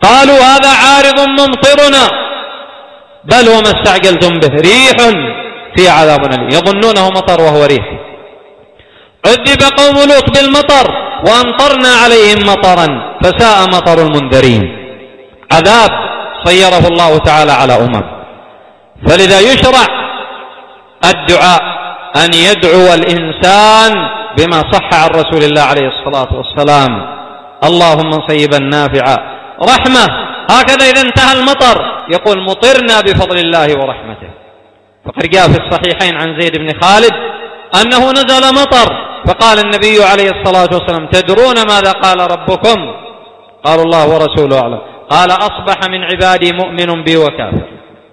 قالوا هذا عارض ممطرنا، بل وما استعجلتم به ريح في عذاب أليم. يظنونه مطر وهو ريح. عذب قوم لوط بالمطر وأمطرنا عليهم مطرا فساء مطر المنذرين. عذاب صيره الله تعالى على فلذا يشرع الدعاء أن يدعو الإنسان بما صح عن رسول الله عليه الصلاة والسلام: اللهم صيبا نافعا، رحمة. هكذا إذا انتهى المطر يقول: مطرنا بفضل الله ورحمته. فقد جاء في الصحيحين عن زيد بن خالد أنه نزل مطر، فقال النبي عليه الصلاة والسلام: تدرون ماذا قال ربكم؟ قالوا: الله ورسوله أعلم. قال: أصبح من عبادي مؤمن بي وكافر.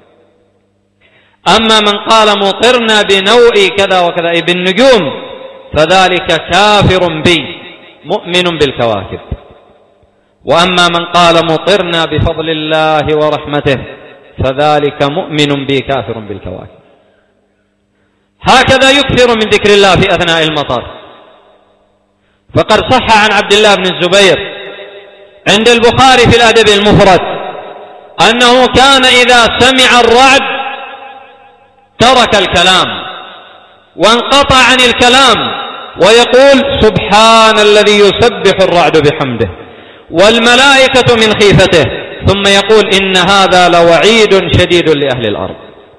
أما من قال مطرنا بنوء كذا وكذا أي بالنجوم فذلك كافر بي مؤمن بالكواكب. وأما من قال مطرنا بفضل الله ورحمته فذلك مؤمن بي كافر بالكواكب. هكذا يكثر من ذكر الله في أثناء المطر. فقد صح عن عبد الله بن الزبير عند البخاري في الأدب المفرد أنه كان إذا سمع الرعد ترك الكلام وانقطع عن الكلام ويقول: سبحان الذي يسبح الرعد بحمده والملائكة من خيفته، ثم يقول: إن هذا لوعيد شديد لأهل الأرض.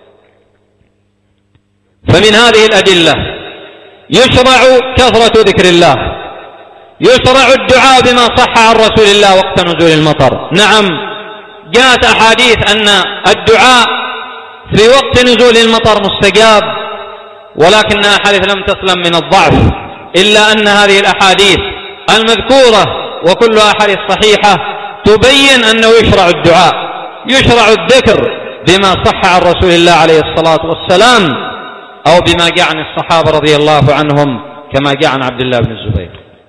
فمن هذه الأدلة يشرع كثرة ذكر الله، يشرع الدعاء بما صح عن رسول الله وقت نزول المطر. نعم، جاءت أحاديث أن الدعاء في وقت نزول المطر مستجاب، ولكن أحاديث لم تسلم من الضعف، إلا أن هذه الأحاديث المذكورة وكلها أحاديث صحيحة تبين أنه يشرع الدعاء، يشرع الذكر بما صح عن رسول الله عليه الصلاة والسلام أو بما جاء عن الصحابة رضي الله عنهم كما جاء عن عبد الله بن الزبير.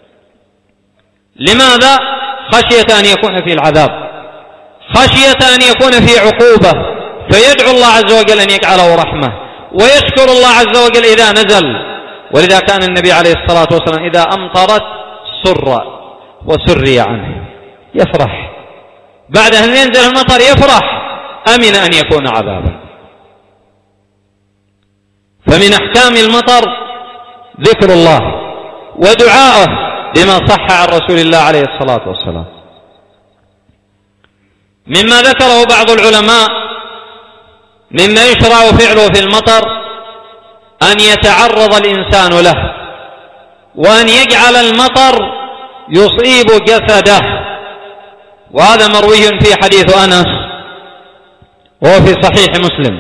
لماذا؟ خشية أن يكون في العذاب، خشية أن يكون في عقوبة، فيدعو الله عز وجل أن يجعله رحمة، ويشكر الله عز وجل إذا نزل. ولذا كان النبي عليه الصلاة والسلام إذا أمطرت سر وسري عنه، يفرح بعد أن ينزل المطر، يفرح أمن أن يكون عذابا. فمن أحكام المطر ذكر الله ودعاءه بما صح عن رسول الله عليه الصلاة والسلام. مما ذكره بعض العلماء مما يشرع فعله في المطر أن يتعرض الإنسان له، وأن يجعل المطر يصيب جسده. وهذا مروي في حديث أنس وهو في صحيح مسلم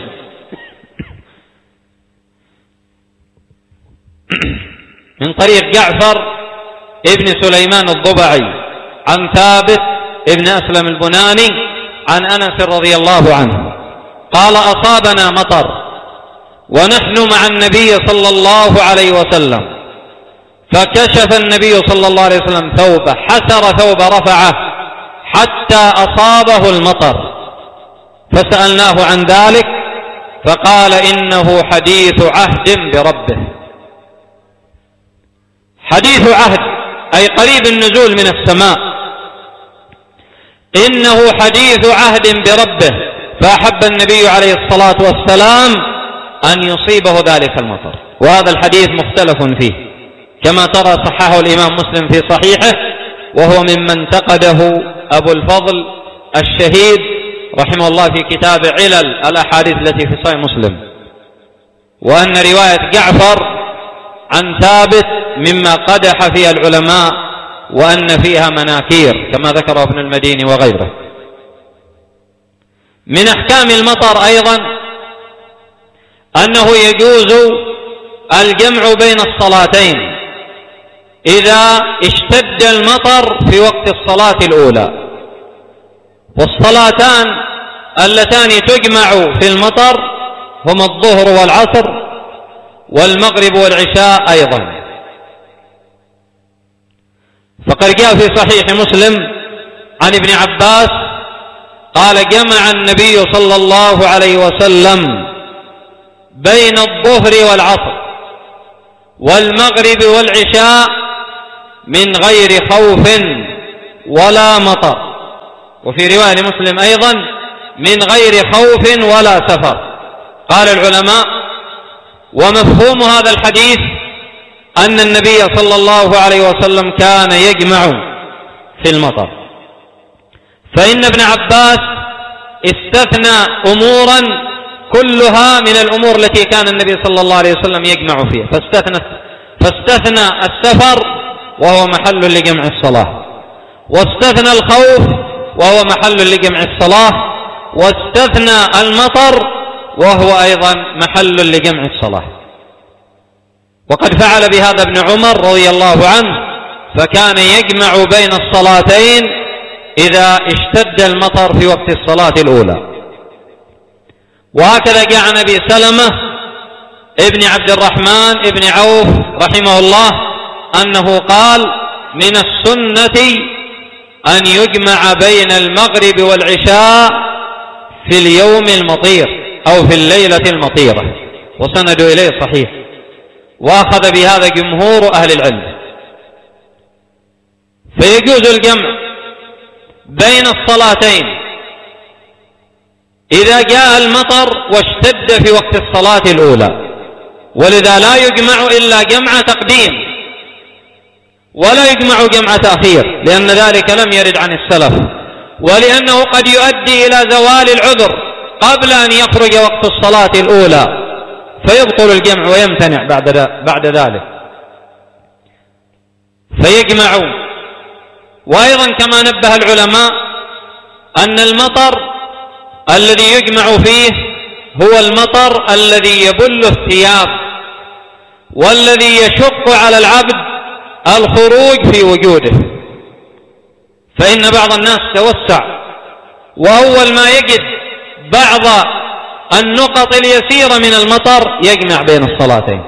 من طريق جعفر ابن سليمان الضبعي عن ثابت ابن أسلم البناني عن أنس رضي الله عنه قال: أصابنا مطر ونحن مع النبي صلى الله عليه وسلم، فكشف النبي صلى الله عليه وسلم ثوبه، حسر ثوب رفعه حتى أصابه المطر، فسألناه عن ذلك فقال: إنه حديث عهد بربه. حديث عهد أي قريب النزول من السماء، إنه حديث عهد بربه، فأحب النبي عليه الصلاة والسلام أن يصيبه ذلك المطر. وهذا الحديث مختلف فيه كما ترى، صححه الإمام مسلم في صحيحه، وهو مما انتقده أبو الفضل الشهيد رحمه الله في كتاب علل الأحاديث التي في صحيح مسلم، وأن رواية جعفر عن ثابت مما قدح فيها العلماء وأن فيها مناكير كما ذكره ابن المديني وغيره. من أحكام المطر أيضا أنه يجوز الجمع بين الصلاتين إذا اشتد المطر في وقت الصلاة الأولى. والصلاتان اللتان تجمع في المطر هما الظهر والعصر والمغرب والعشاء أيضا. فقد جاء في صحيح مسلم عن ابن عباس قال: جمع النبي صلى الله عليه وسلم بين الظهر والعصر والمغرب والعشاء من غير خوف ولا مطر، وفي رواية لمسلم أيضا من غير خوف ولا سفر. قال العلماء: ومفهوم هذا الحديث أن النبي صلى الله عليه وسلم كان يجمع في المطر، فإن ابن عباس استثنى أمورا كلها من الأمور التي كان النبي صلى الله عليه وسلم يجمع فيها، فاستثنى السفر وهو محل لجمع الصلاة، واستثنى الخوف وهو محل لجمع الصلاة، واستثنى المطر وهو أيضا محل لجمع الصلاة. وقد فعل بهذا ابن عمر رضي الله عنه، فكان يجمع بين الصلاتين إذا اشتد المطر في وقت الصلاة الأولى. وهكذا جاء عن أبي سلمة ابن عبد الرحمن ابن عوف رحمه الله أنه قال: من السنة أن يجمع بين المغرب والعشاء في اليوم المطير أو في الليلة المطيرة، وسند إليه صحيح، وأخذ بهذا جمهور أهل العلم. فيجوز الجمع بين الصلاتين إذا جاء المطر واشتد في وقت الصلاة الأولى، ولذا لا يجمع إلا جمع تقديم ولا يجمع جمع تأخير، لأن ذلك لم يرد عن السلف، ولأنه قد يؤدي إلى زوال العذر قبل أن يخرج وقت الصلاة الأولى، فيبطل الجمع ويمتنع بعد ذلك، فيجمع. وأيضا كما نبه العلماء أن المطر الذي يجمع فيه هو المطر الذي يبل الثياب والذي يشق على العبد الخروج في وجوده، فإن بعض الناس توسع وأول ما يجد بعض النقط اليسيرة من المطر يجمع بين الصلاتين،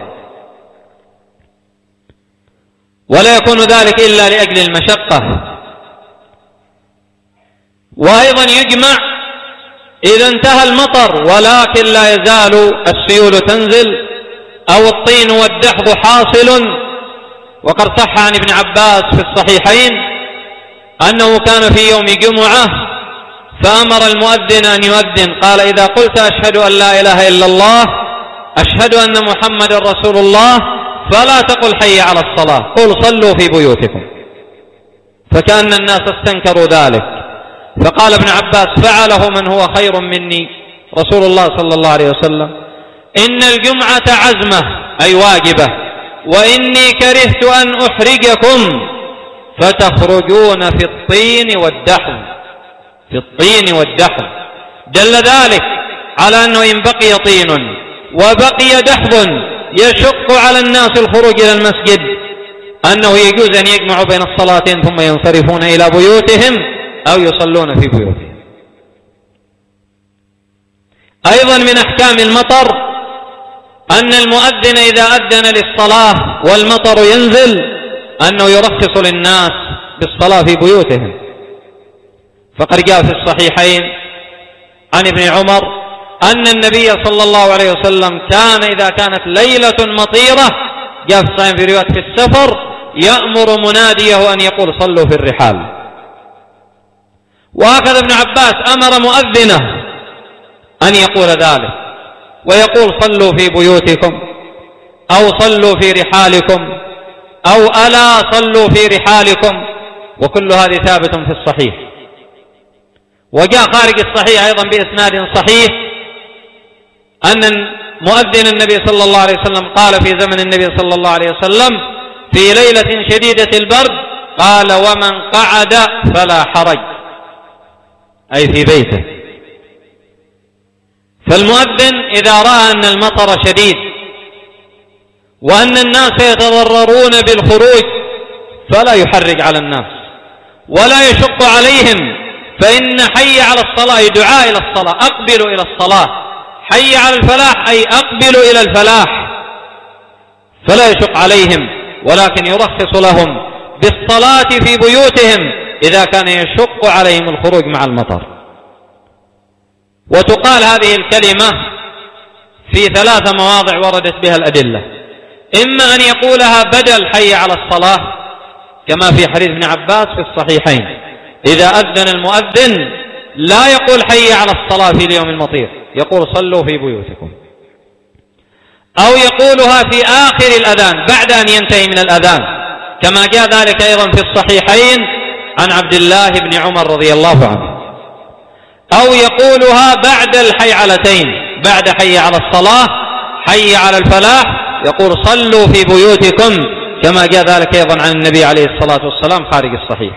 ولا يكون ذلك إلا لأجل المشقة. وأيضا يجمع إذا انتهى المطر ولكن لا يزال السيول تنزل أو الطين والدحض حاصل. وقد صح عن ابن عباس في الصحيحين أنه كان في يوم جمعة فأمر المؤذن أن يؤذن، قال: إذا قلت أشهد أن لا إله إلا الله أشهد أن محمد رسول الله فلا تقل حي على الصلاة، قل صلوا في بيوتكم. فكأن الناس استنكروا ذلك، فقال ابن عباس: فعله من هو خير مني رسول الله صلى الله عليه وسلم، إن الجمعة عزمة أي واجبة، وإني كرهت أن أحرجكم فتخرجون في الطين والدحض. في الطين والدحض دل ذلك على أنه إن بقي طين وبقي دحض يشق على الناس الخروج إلى المسجد أنه يجوز أن يجمعوا بين الصلاتين ثم ينصرفون إلى بيوتهم أو يصلون في بيوتهم. أيضا من أحكام المطر أن المؤذن إذا أذن للصلاة والمطر ينزل أنه يرخص للناس بالصلاة في بيوتهم، فقد جاء في الصحيحين عن ابن عمر أن النبي صلى الله عليه وسلم كان إذا كانت ليلة مطيرة، جاء في الصحيح في رواية في السفر، يأمر مناديه أن يقول صلوا في الرحال. وهكذا ابن عباس أمر مؤذنه أن يقول ذلك ويقول صلوا في بيوتكم أو صلوا في رحالكم أو ألا صلوا في رحالكم، وكل هذه ثابت في الصحيح. وجاء خارج الصحيح أيضا بإسناد صحيح أن مؤذن النبي صلى الله عليه وسلم قال في زمن النبي صلى الله عليه وسلم في ليلة شديدة البرد، قال: ومن قعد فلا حرج، أي في بيته. فالمؤذن إذا رأى أن المطر شديد وأن الناس يتضررون بالخروج فلا يحرج على الناس ولا يشق عليهم، فإن حي على الصلاة أي دعاء إلى الصلاة، أقبلوا إلى الصلاة، حي على الفلاح أي أقبلوا إلى الفلاح، فلا يشق عليهم ولكن يرخص لهم بالصلاة في بيوتهم إذا كان يشق عليهم الخروج مع المطر. وتقال هذه الكلمة في 3 مواضع وردت بها الأدلة، إما أن يقولها بدل حي على الصلاة كما في حديث ابن عباس في الصحيحين، إذا أذن المؤذن لا يقول حي على الصلاة في اليوم المطير، يقول صلوا في بيوتكم، أو يقولها في آخر الأذان بعد أن ينتهي من الأذان، كما جاء ذلك أيضا في الصحيحين عن عبد الله بن عمر رضي الله عنه، أو يقولها بعد الحيعلتين، بعد حي على الصلاة حي على الفلاح، يقول صلوا في بيوتكم، كما جاء ذلك أيضا عن النبي عليه الصلاة والسلام خارج الصحيح.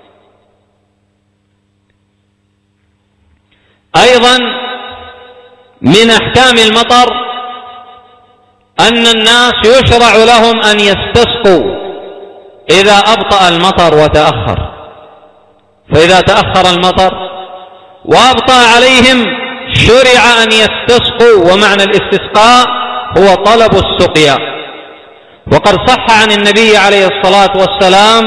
أيضا من أحكام المطر أن الناس يشرع لهم أن يستسقوا إذا أبطأ المطر وتأخر، فإذا تأخر المطر وأبطأ عليهم شرع أن يستسقوا، ومعنى الاستسقاء هو طلب السقيا. وقد صح عن النبي عليه الصلاة والسلام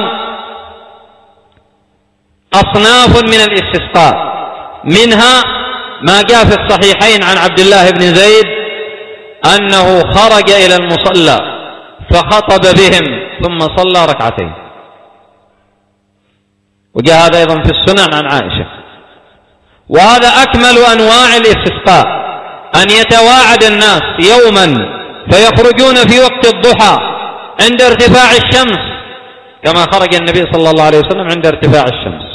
أصناف من الاستسقاء، منها ما جاء في الصحيحين عن عبد الله بن زيد أنه خرج إلى المصلى فخطب بهم ثم صلى ركعتين، وجاء هذا أيضا في السنن عن عائشة. وهذا أكمل أنواع الاستسقاء، أن يتواعد الناس يوما فيخرجون في وقت الضحى عند ارتفاع الشمس، كما خرج النبي صلى الله عليه وسلم عند ارتفاع الشمس،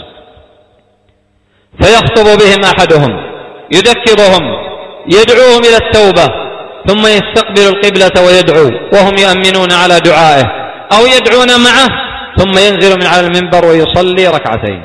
فيخطب بهم أحدهم يذكرهم يدعوهم إلى التوبة، ثم يستقبل القبلة ويدعو وهم يؤمنون على دعائه، أو يدعون معه، ثم ينزل من على المنبر ويصلي ركعتين.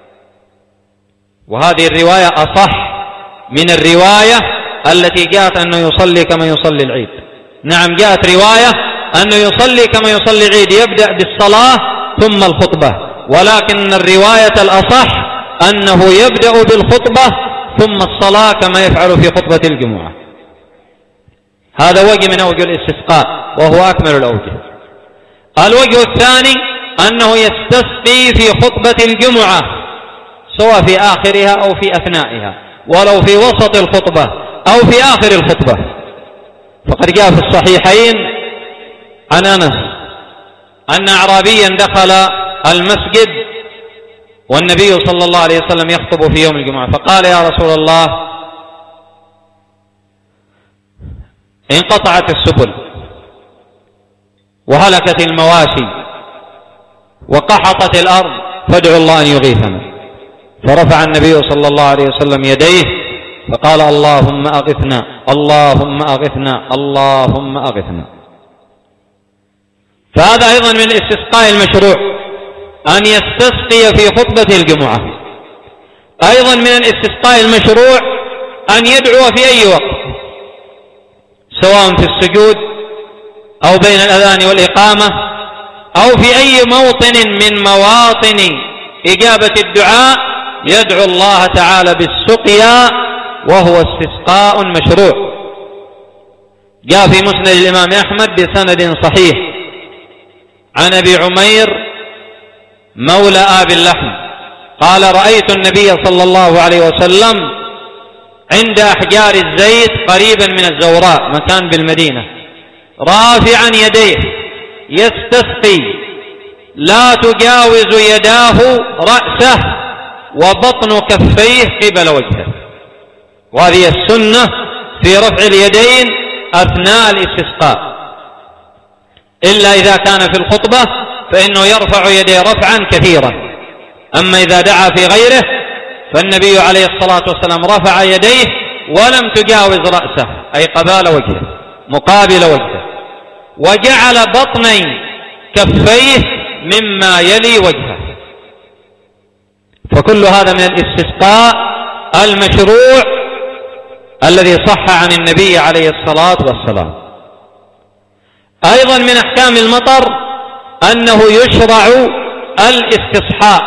وهذه الرواية أصح من الرواية التي جاءت أنه يصلي كما يصلي العيد. نعم، جاءت رواية أنه يصلي كما يصلي العيد، يبدأ بالصلاة ثم الخطبة، ولكن الرواية الأصح أنه يبدأ بالخطبة ثم الصلاة كما يفعل في خطبة الجمعة. هذا وجه من أوجه الاستسقاء وهو أكمل الأوجه. الوجه الثاني أنه يستسقي في خطبة الجمعة، سواء في آخرها أو في أثنائها، ولو في وسط الخطبة أو في آخر الخطبة. فقد جاء في الصحيحين عن أنس أن أعرابيا دخل المسجد والنبي صلى الله عليه وسلم يخطب في يوم الجمعة، فقال يا رسول الله انقطعت السبل وهلكت المواشي وقحطت الأرض فادعوا الله أن يغيثنا. فرفع النبي صلى الله عليه وسلم يديه فقال اللهم أغثنا اللهم أغثنا اللهم أغثنا. فهذا أيضا من الاستسقاء المشروع، أن يستسقي في خطبة الجمعة. أيضا من الاستسقاء المشروع أن يدعو في أي وقت، سواء في السجود أو بين الأذان والإقامة أو في أي موطن من مواطن إجابة الدعاء، يدعو الله تعالى بالسقيا، وهو استسقاء مشروع. جاء في مسند الإمام أحمد بسند صحيح عن أبي عمير مولى آب اللحم قال رأيت النبي صلى الله عليه وسلم عند أحجار الزيت قريبا من الزوراء، مكان بالمدينة، رافعا يديه يستسقي لا تجاوز يداه رأسه وبطن كفيه قبل وجهه. وهذه السنة في رفع اليدين أثناء الاستسقاء، إلا إذا كان في الخطبة فإنه يرفع يديه رفعا كثيرا. أما إذا دعا في غيره فالنبي عليه الصلاة والسلام رفع يديه ولم تجاوز رأسه، أي قبال وجهه مقابل وجهه، وجعل بطني كفيه مما يلي وجهه. فكل هذا من الاستسقاء المشروع الذي صح عن النبي عليه الصلاة والسلام. أيضا من أحكام المطر أنه يشرع الاستصحاء،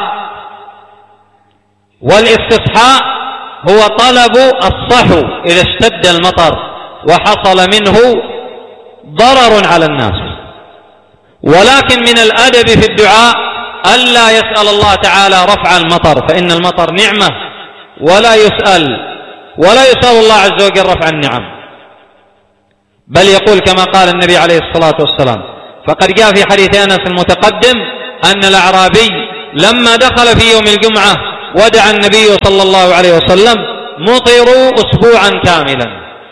والاستصحاء هو طلب الصحو إذا اشتد المطر وحصل منه ضرر على الناس. ولكن من الأدب في الدعاء ألا يسأل الله تعالى رفع المطر، فإن المطر نعمة ولا يسأل الله عز وجل رفع النعم، بل يقول كما قال النبي عليه الصلاة والسلام. فقد جاء في حديث أنس المتقدم أن الأعرابي لما دخل في يوم الجمعة ودعا النبي صلى الله عليه وسلم مطروا أسبوعا كاملا.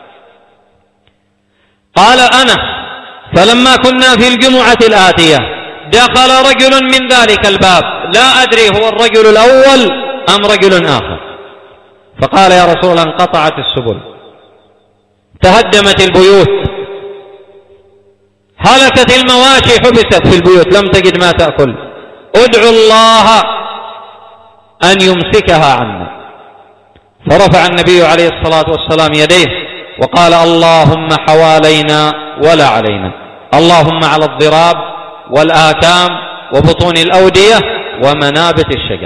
قال أنس: فلما كنا في الجمعة الآتية دخل رجل من ذلك الباب، لا أدري هو الرجل الأول أم رجل آخر، فقال: يا رسول الله، انقطعت السبل، تهدمت البيوت، هلكت المواشي، حبست في البيوت، لم تجد ما تأكل، ادعوا الله أن يمسكها عنا. فرفع النبي عليه الصلاة والسلام يديه وقال: اللهم حوالينا ولا علينا، اللهم على الضراب والآكام وبطون الأودية ومنابت الشجر.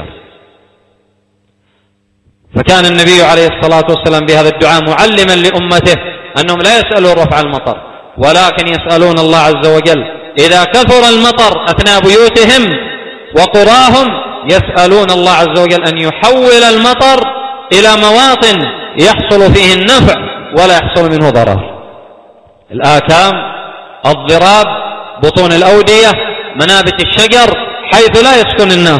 فكان النبي عليه الصلاة والسلام بهذا الدعاء معلما لأمته أنهم لا يسألون رفع المطر، ولكن يسألون الله عز وجل إذا كثر المطر أثناء بيوتهم وقراهم، يسألون الله عز وجل أن يحول المطر إلى مواطن يحصل فيه النفع ولا يحصل منه ضرر. الآكام، الضراب، بطون الأودية، منابت الشجر، حيث لا يسكن الناس.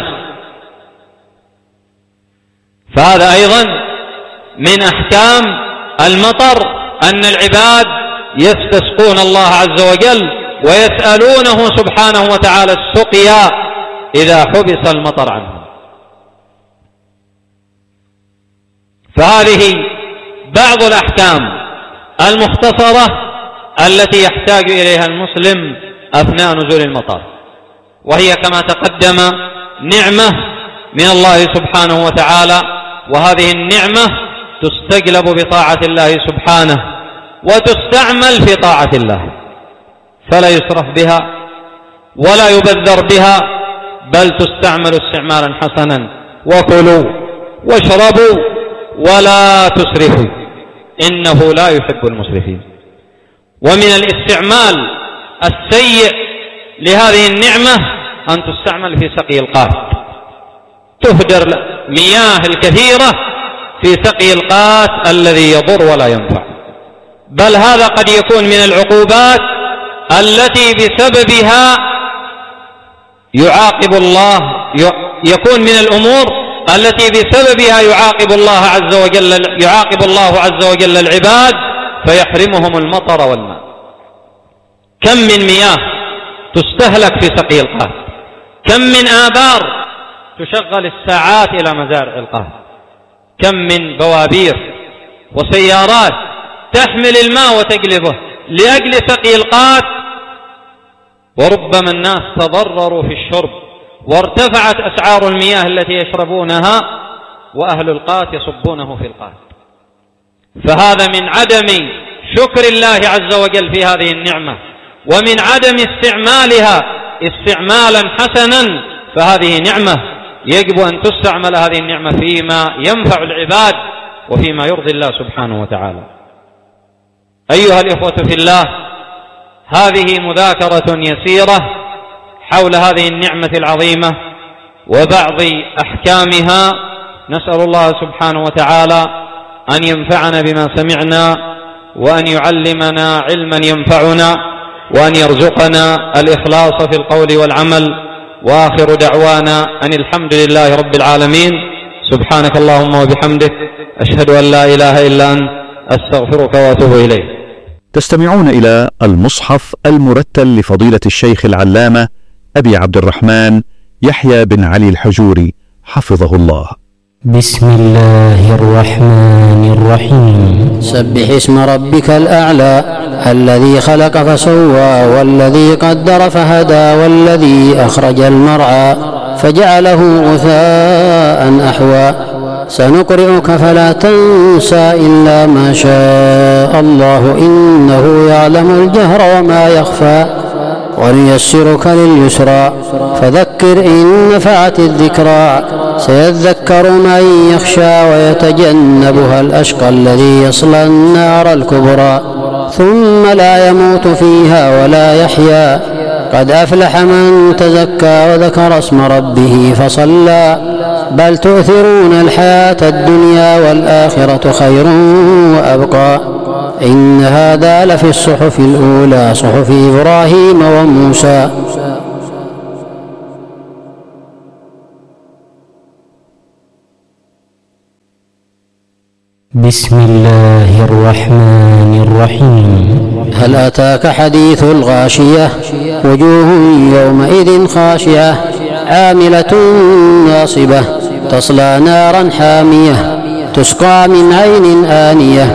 فهذا أيضا من أحكام المطر، أن العباد يستسقون الله عز وجل ويسألونه سبحانه وتعالى السقيا إذا حبس المطر عنهم. فهذه بعض الأحكام المختصرة التي يحتاج إليها المسلم أثناء نزول المطر، وهي كما تقدم نعمة من الله سبحانه وتعالى، وهذه النعمة تستجلب بطاعة الله سبحانه وتستعمل في طاعة الله، فلا يسرف بها ولا يبذر بها، بل تستعمل استعمالا حسنا. وكلوا واشربوا ولا تسرفوا إنه لا يحب المسرفين. ومن الاستعمال السيء لهذه النعمة أن تستعمل في سقي القات، تهدر مياه الكثيرة في سقي القات الذي يضر ولا ينفع، بل هذا قد يكون من العقوبات التي بسببها يعاقب الله، يكون من الأمور التي بسببها يعاقب الله عز وجل العباد فيحرمهم المطر والماء. كم من مياه تستهلك في سقي القات، كم من آبار تشغل الساعات إلى مزارع القات، كم من بوابير وسيارات تحمل الماء وتقلبه لأجل سقي القات، وربما الناس تضرروا في الشرب وارتفعت أسعار المياه التي يشربونها، وأهل القات يصبونه في القات. فهذا من عدم شكر الله عز وجل في هذه النعمة، ومن عدم استعمالها استعمالا حسنا. فهذه نعمة يجب أن تستعمل هذه النعمة فيما ينفع العباد وفيما يرضي الله سبحانه وتعالى. أيها الإخوة في الله، هذه مذاكرة يسيرة حول هذه النعمة العظيمة وبعض أحكامها. نسأل الله سبحانه وتعالى أن ينفعنا بما سمعنا، وأن يعلمنا علما ينفعنا، وأن يرزقنا الإخلاص في القول والعمل. وآخر دعوانا أن الحمد لله رب العالمين. سبحانك اللهم وبحمدك، أشهد أن لا إله إلا أنت، أستغفرك وأتوب إليك. تستمعون إلى المصحف المرتل لفضيلة الشيخ العلامة أبي عبد الرحمن يحيى بن علي الحجوري حفظه الله. بسم الله الرحمن الرحيم. سبح اسم ربك الأعلى الذي خلق فسوى والذي قدر فهدى والذي أخرج المرعى فجعله غثاء أحوى سنقرئك فلا تنسى إلا ما شاء الله إنه يعلم الجهر وما يخفى ونيسرك لليسرى فذكر إن نفعت الذكرى سيذكر من يخشى ويتجنبها الأشقى الذي يصلى النار الكبرى ثم لا يموت فيها ولا يحيا قد أفلح من تزكى وذكر اسم ربه فصلى بل تؤثرون الحياة الدنيا والآخرة خير وأبقى إن هذا لفي الصحف الأولى صحف إبراهيم وموسى. بسم الله الرحمن الرحيم. هل أتاك حديث الغاشية؟ وجوه يومئذ خاشعة عاملة ناصبة تصلى نارا حامية تسقى من عين آنية